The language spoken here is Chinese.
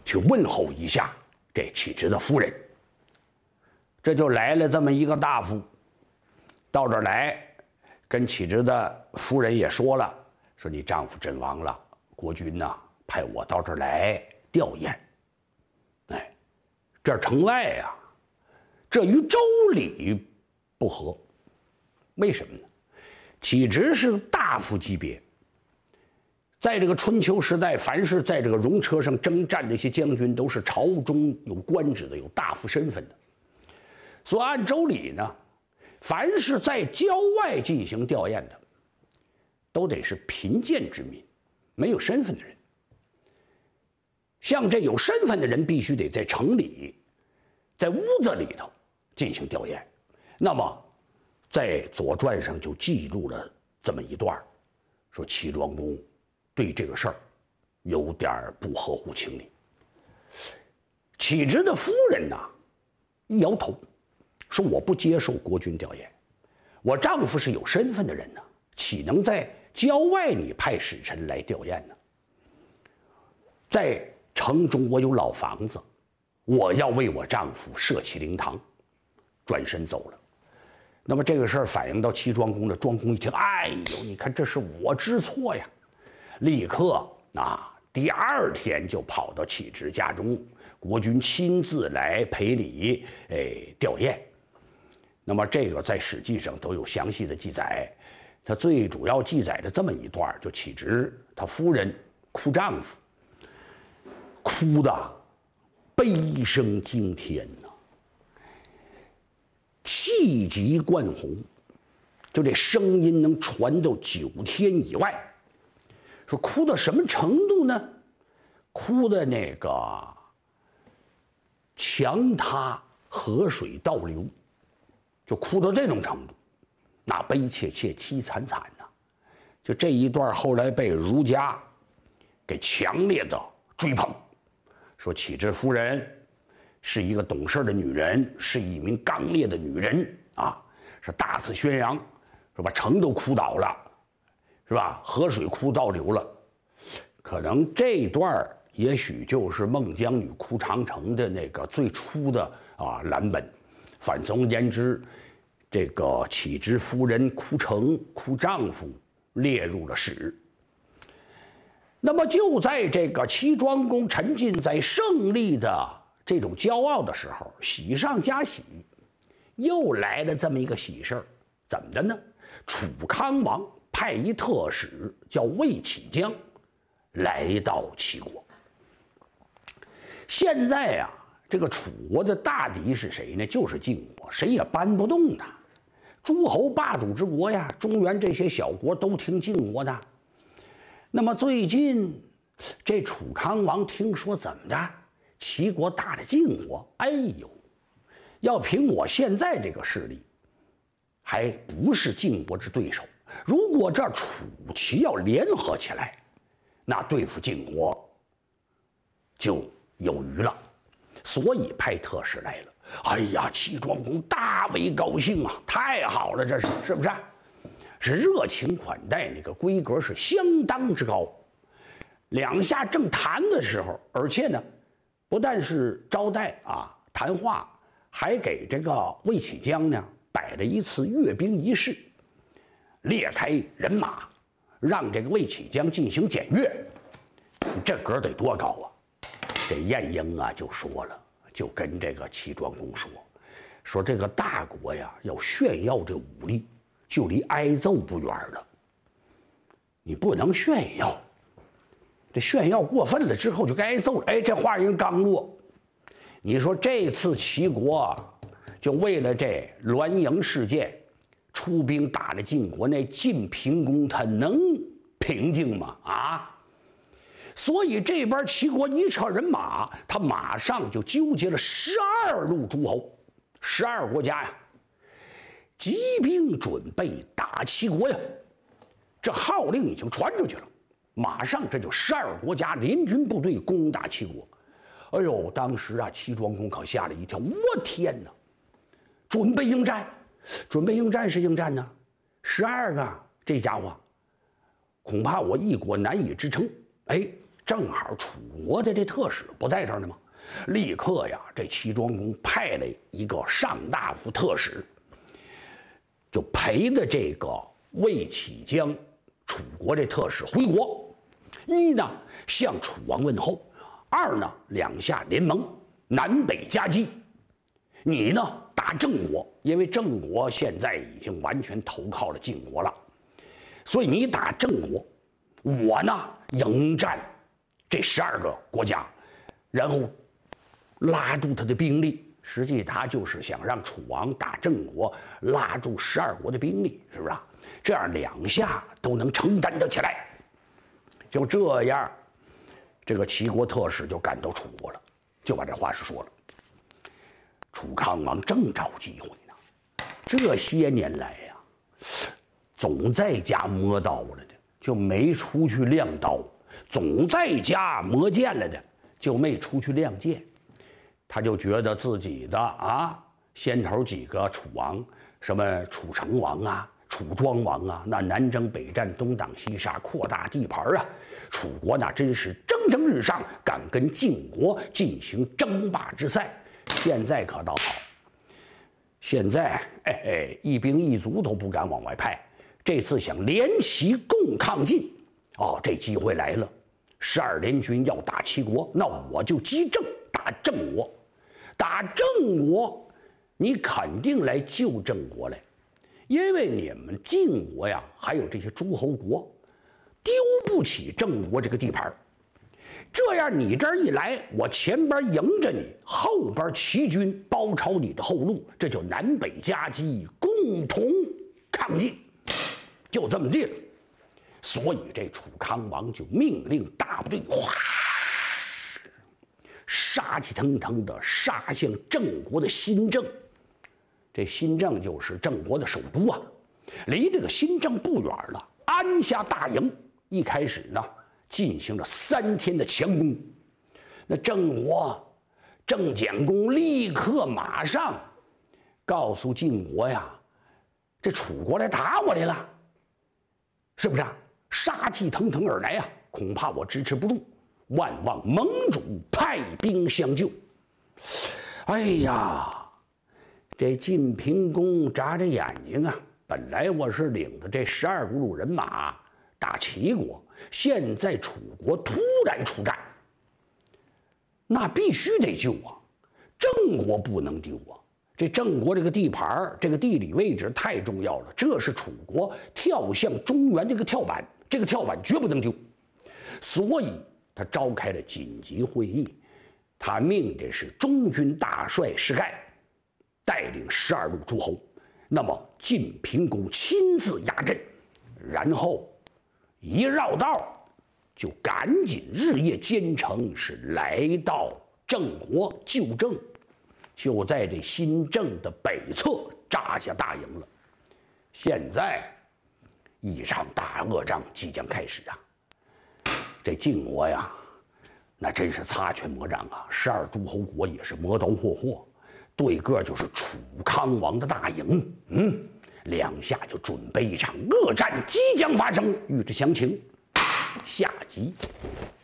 去问候一下这启之的夫人。这就来了这么一个大夫，到这儿来，跟启之的夫人也说了，说你丈夫阵亡了，国君呐派我到这儿来吊唁。哎，这城外呀，这与周礼不合，为什么呢？启之是大夫级别，在这个春秋时代，凡是在这个戎车上征战这些将军，都是朝中有官职的，有大夫身份的。所以按周礼呢，凡是在郊外进行吊唁的，都得是贫贱之民，没有身份的人。像这有身份的人，必须得在城里，在屋子里头进行吊唁。那么，在《左传》上就记录了这么一段，说齐庄公对这个事儿有点不合乎情理。启之的夫人呐，一摇头，说我不接受国君吊唁，我丈夫是有身份的人呢，岂能在郊外你派使臣来吊唁呢？在城中我有老房子，我要为我丈夫设起灵堂，转身走了。那么这个事儿反映到齐庄公的，庄公一听，哎呦，你看这是我知错呀，立刻第二天就跑到启之家中，国君亲自来赔礼，吊唁。那么这个在《史记》上都有详细的记载，他最主要记载的这么一段，就启之他夫人哭丈夫，哭的悲声惊天呐，气急冠红，就这声音能传到9天以外。说哭到什么程度呢？哭的那个墙塌，河水倒流，就哭到这种程度，那悲切切，凄惨惨呐。就这一段后来被儒家给强烈的追捧，说启之夫人是一个懂事的女人，是一名刚烈的女人啊，是大肆宣扬，是把城都哭倒了，是吧？河水哭倒流了。可能这一段也许就是孟姜女哭长城的那个最初的蓝本。反总而言之，这个启之夫人哭城哭丈夫列入了史。那么就在这个齐庄公沉浸在胜利的这种骄傲的时候，喜上加喜，又来了这么一个喜事儿。怎么的呢？楚康王派一特使叫魏启姜来到齐国。现在啊，这个楚国的大敌是谁呢？就是晋国，谁也搬不动他。诸侯霸主之国呀，中原这些小国都听晋国的。那么最近，这楚康王听说怎么的，齐国打了晋国，哎呦，要凭我现在这个势力，还不是晋国之对手。如果这楚齐要联合起来，那对付晋国就有余了，所以派特使来了。哎呀，齐庄公大为高兴啊！太好了，这是不是？是热情款待，那个规格是相当之高。两下正谈的时候，而且呢，不但是招待谈话，还给这个魏启姜呢摆了一次阅兵仪式，列开人马，让这个魏启姜进行检阅。这格得多高啊！这晏婴就说了，就跟这个齐庄公说这个大国呀，要炫耀这武力，就离挨揍不远了。你不能炫耀，这炫耀过分了之后就该挨揍了。哎，这话人刚落。你说这次齐国就为了这栾盈事件出兵打了晋国，那晋平公他能平静吗？所以这边齐国一撤人马，他马上就纠结了12路诸侯，12国家呀，集兵准备打齐国呀。这号令已经传出去了，马上这就12国家联军部队攻打齐国。哎呦，当时齐庄公可吓了一跳，我天哪！准备应战，准备应战是应战呢，12个这家伙，恐怕我一国难以支撑。哎， 正好楚国的这特使不在这儿呢吗？立刻呀，这齐庄公派了一个上大夫特使，就陪着这个魏启将楚国这特使回国。一呢向楚王问候，二呢两下联盟，南北夹击。你呢打郑国，因为郑国现在已经完全投靠了晋国了，所以你打郑国，我呢迎战这12个国家，然后拉住他的兵力。实际他就是想让楚王打郑国，拉住12国的兵力，是不是啊？这样两下都能承担得起来。就这样，这个齐国特使就赶到楚国了，就把这话是说了。楚康王正找机会呢，这些年来呀，总在家磨刀了的，就没出去亮刀；总在家磨剑了的，就没出去亮剑。他就觉得自己的先头几个楚王，什么楚成王啊、楚庄王啊，那南征北战、东挡西杀，扩大地盘啊，楚国那真是蒸蒸日上，敢跟晋国进行争霸之赛。现在可倒好，现在一兵一卒都不敢往外派，这次想联齐共抗晋，这机会来了。12联军要打齐国，那我就击郑，打郑国。打郑国，你肯定来救郑国来，因为你们晋国呀，还有这些诸侯国，丢不起郑国这个地盘。这样你这儿一来，我前边迎着你，后边齐军包抄你的后路，这就南北夹击，共同抗晋，就这么地了。所以这楚康王就命令大部队杀气腾腾的杀向郑国的新郑。这新郑就是郑国的首都啊，离这个新郑不远了，安下大营。一开始呢，进行了3天的强攻。那郑简公立刻马上告诉晋国呀，这楚国来打我来了，是不是啊？杀气腾腾而来啊，恐怕我支持不住，万望盟主派兵相救。哎呀，这晋平公眨着眼睛啊，本来我是领着这12股路人马打齐国，现在楚国突然出战，那必须得救啊！郑国不能丢啊！这郑国这个地盘，这个地理位置太重要了，这是楚国跳向中原这个跳板，这个跳板绝不能丢。所以他召开了紧急会议，他命的是中军大帅士盖带领12路诸侯，那么晋平公亲自压阵，然后一绕道就赶紧日夜兼程，是来到郑国救郑，就在这新郑的北侧扎下大营了。现在一场大恶仗即将开始啊！这晋国呀，那真是擦拳磨掌啊！12诸侯国也是磨刀霍霍，对个就是楚康王的大营，两下就准备一场恶战即将发生。欲知详情，下集